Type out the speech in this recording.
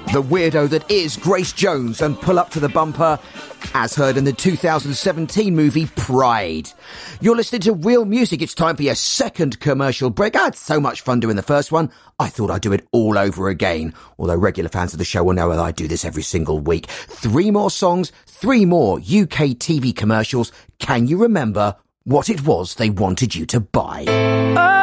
The weirdo that is Grace Jones and Pull Up to the Bumper, as heard in the 2017 movie Pride. You're listening to Real Music. It's time for your second commercial break. I had so much fun doing the first one, I thought I'd do it all over again. Although regular fans of the show will know that I do this every single week. 3 more songs, 3 more UK TV commercials. Can you remember what it was they wanted you to buy?